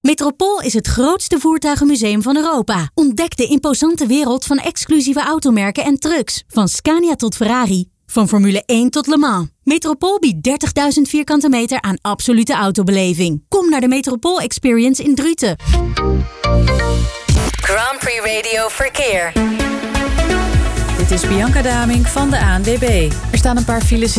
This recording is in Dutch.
Metropool is het grootste voertuigenmuseum van Europa. Ontdek de imposante wereld van exclusieve automerken en trucks. Van Scania tot Ferrari. Van Formule 1 tot Le Mans. Metropool biedt 30.000 vierkante meter aan absolute autobeleving. Kom naar de Metropool Experience in Druten. Grand Prix Radio Verkeer. Dit is Bianca Damink van de ANWB. Er staan een paar files